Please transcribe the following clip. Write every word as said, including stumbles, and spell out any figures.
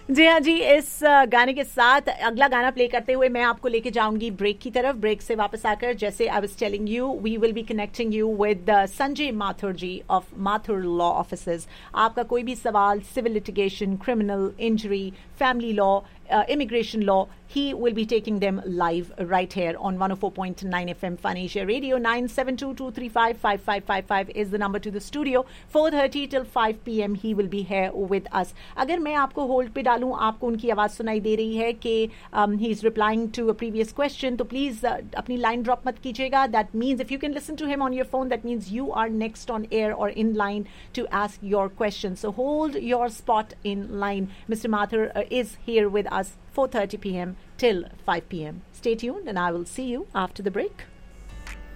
जी हाँ जी, इस गाने के साथ अगला गाना प्ले करते हुए मैं आपको लेके जाऊंगी ब्रेक की तरफ. ब्रेक से वापस आकर, जैसे I was telling you, we will be connecting you with Sanjay Mathur ji of Mathur law offices. आपका कोई भी सवाल, civil litigation, criminal, injury, family law, immigration law, he will be taking them live right here on one oh four point nine F M Fun Asia Radio. nine seven two two three five five five five five is the number to the studio. four thirty till five p m he will be here with us. अगर मैं आपको hold पे डालूं, आपको उनकी आवाज़ सुनाई दे रही है कि he is replying to a previous question, तो प्लीज़ uh, अपनी लाइन ड्रॉप मत कीजिएगा. That means if you can listen to him on your phone, that means you are next on air or in line to ask your question. So hold your spot in line. Mister Mathur uh, is here with us four thirty p m till five p m Stay tuned and I will see you after the break.